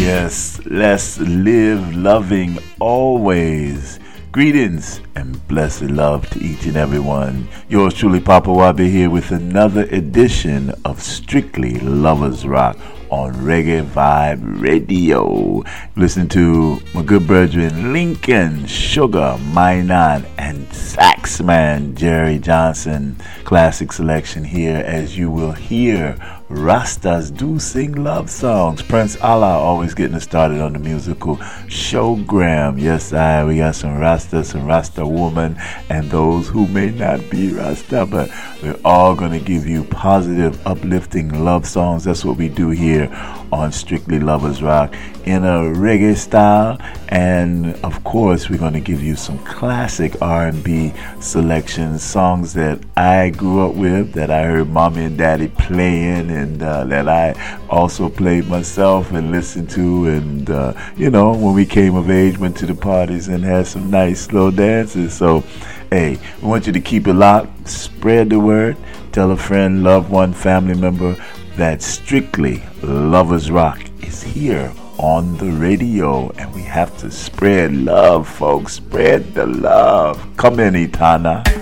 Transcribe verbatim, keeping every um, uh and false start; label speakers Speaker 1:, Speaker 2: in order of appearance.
Speaker 1: Yes, let's live loving always. Greetings and blessed love to each and every one. Yours truly, Papa Wabi, here with another edition of Strictly Lovers Rock on Reggae Vibe Radio. Listen to my good brethren Lincoln, Sugar, Mainan, and Saxman Jerry Johnson. Classic selection here, as you will hear. Rastas do sing love songs. Prince Allah always getting us started on the musical showgram. Yes, I we got some Rastas, some Rasta woman, and those who may not be Rasta, but we're all going to give you positive, uplifting love songs. That's what we do here on Strictly Lovers Rock in a reggae style. And of course, we're going to give you some classic R and B selections, songs that I grew up with, that I heard mommy and daddy playing, and uh, that I also played myself and listened to. And, uh, you know, when we came of age, went to the parties and had some nice slow dances. So, hey, we want you to keep it locked, spread the word, tell a friend, loved one, family member that Strictly Lovers Rock is here on the radio, and we have to spread love, folks. Spread the love. Come in, Itana.